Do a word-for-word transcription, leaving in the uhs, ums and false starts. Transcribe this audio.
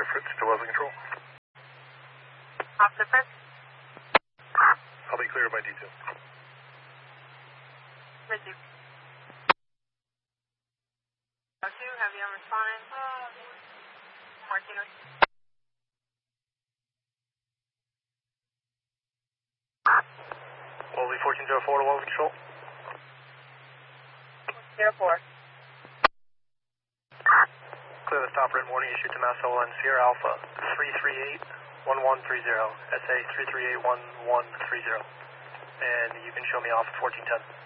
Fritz to Wesley Control. Officer Fritz. I'll be cleared by D two. Thank you. O two, have you on responding? fourteen oh two. Wesley fourteen oh four to Wesley Control. zero four. Clear the stop written warning issued to Mass O N Sierra Alpha three three eight one one three zero, S A three three eight one one three zero. And you can show me off at fourteen ten.